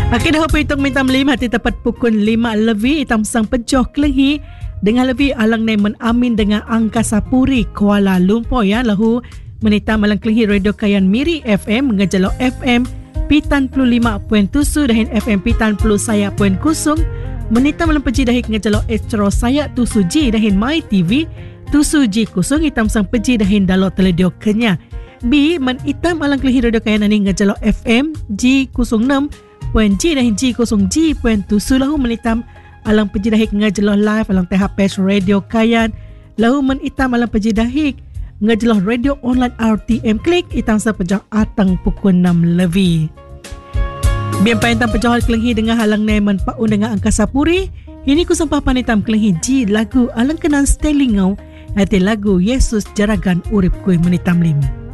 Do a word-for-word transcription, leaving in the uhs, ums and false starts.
Okey, dah apa hitung minta melim hati tepat pukul lima lebih itam sang pejoh kelenghi dengan lebih alang nemen amin dengan Angkasa Puri Kuala Lumpur ya lahu menita malang kelenghi radio kayan Miri F M ngejalo F M Pitan puluh lima poin tujuh dahin F M Pitan puluh saya poin kusung menita malang peji dahin ngejalo Astro saya tujuh G dahin My T V tujuh G kusung itam sang peji dahin dalo teledio kenya B men itam alang kelenghi radio kayan ani ngejalo F M G kusung enam Puan G dahin G kosong G puan tusu lahu menitam alang peji dahik ngajeloh live alang T H P radio kayan lahu menitam alang peji dahik ngajeloh radio online R T M klik itam sa pejah atang pukul enam lebih. Biar paintam pejah kelenghi dengan halang nemen paun dengan Angkasa Puri ini kusempah panitam kelenghi G lagu alang kenan Stelingau hati lagu Yesus Jaragan Urip Kuih menitam lima.